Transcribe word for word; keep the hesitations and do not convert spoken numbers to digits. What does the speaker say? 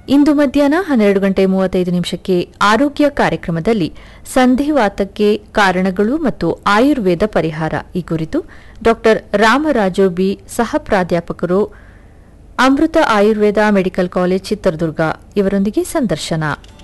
ಇಂದು ಮಧ್ಯಾಹ್ನ ಹನ್ನೆರಡು ಗಂಟೆ ಮೂವತ್ತೈದು ನಿಮಿಷಕ್ಕೆ ಆರೋಗ್ಯ ಕಾರ್ಯಕ್ರಮದಲ್ಲಿ ಸಂಧಿವಾತಕ್ಕೆ ಕಾರಣಗಳು ಮತ್ತು ಆಯುರ್ವೇದ ಪರಿಹಾರ ಈ ಕುರಿತು ಡಾ ರಾಮರಾಜು ಬಿ ಸಹ ಪ್ರಾಧ್ಯಾಪಕರು ಅಮೃತ ಆಯುರ್ವೇದ ಮೆಡಿಕಲ್ ಕಾಲೇಜ್ ಚಿತ್ರದುರ್ಗ ಇವರೊಂದಿಗೆ ಸಂದರ್ಶನ.